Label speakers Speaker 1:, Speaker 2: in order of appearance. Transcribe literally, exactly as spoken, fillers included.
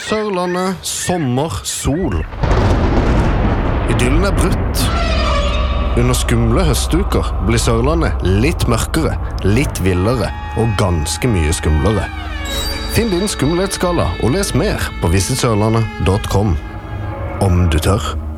Speaker 1: Sørlandet, sommer, sol. Idyllen er brutt. Under skumle høstuker blir Sørlandet litt mørkere, litt villere og ganske mye skumlere. Finn din skummelhetsskala og les mer på visit sørlandet punktum com. Om du tør.